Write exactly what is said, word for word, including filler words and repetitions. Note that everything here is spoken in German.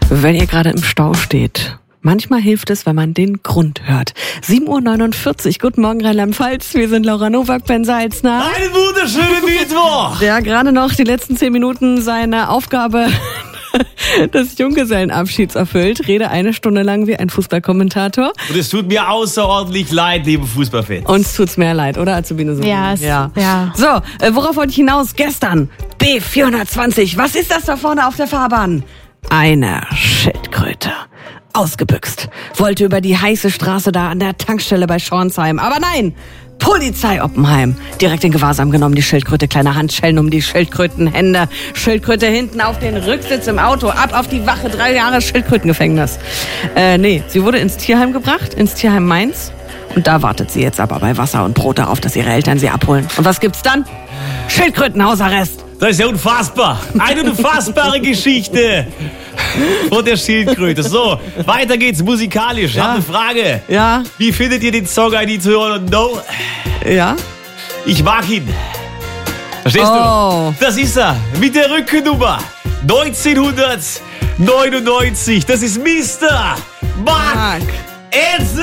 Wenn ihr gerade im Stau steht. Manchmal hilft es, wenn man den Grund hört. sieben Uhr neunundvierzig, guten Morgen Rheinland-Pfalz. Wir sind Laura Nowak, Ben Salzner. Einen wunderschönen Mittwoch! Der gerade noch die letzten zehn Minuten seine Aufgabe des Junggesellenabschieds erfüllt. Rede eine Stunde lang wie ein Fußballkommentator. Und es tut mir außerordentlich leid, liebe Fußballfans. Uns tut's mehr leid, oder Azubine? Ja, es, ja. ja. So, äh, worauf wollte ich hinaus? Gestern B vierhundertzwanzig. Was ist das da vorne auf der Fahrbahn? Eine Schildkröte. Ausgebüxt. Wollte über die heiße Straße da an der Tankstelle bei Schornsheim. Aber nein! Polizei Oppenheim. Direkt in Gewahrsam genommen, die Schildkröte, kleine Handschellen um die Schildkrötenhände. Schildkröte hinten auf den Rücksitz im Auto. Ab auf die Wache, drei Jahre Schildkrötengefängnis. Äh, nee, sie wurde ins Tierheim gebracht, ins Tierheim Mainz. Und da wartet sie jetzt aber bei Wasser und Brot darauf, dass ihre Eltern sie abholen. Und was gibt's dann? Schildkrötenhausarrest. Das ist ja unfassbar. Eine unfassbare Geschichte von der Schildkröte. So, weiter geht's musikalisch. Ich Ja. habe eine Frage. Ja, Wie findet ihr den Song I Need to Know? ja. Ich mag ihn. Verstehst Oh. du? Das ist er. Mit der Rückennummer neunzehnhundertneunundneunzig. Das ist Mister Mark Mark. Edson.